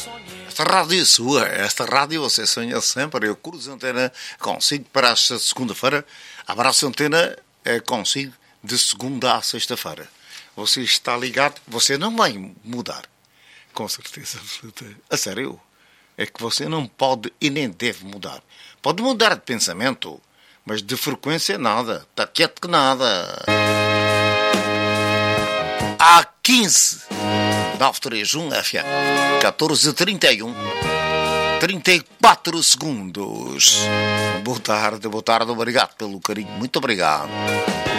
Esta rádio é sua, esta rádio você sonha sempre. Eu cruzo a antena consigo para esta segunda-feira. Abraço a antena consigo de segunda a sexta-feira. Você está ligado, você não vai mudar. Com certeza absoluta. A sério, é que você não pode e nem deve mudar. Pode mudar de pensamento, mas de frequência nada. Está quieto que nada. Há 15 931 FM 14h31 34 segundos. Boa tarde, obrigado pelo carinho, muito obrigado.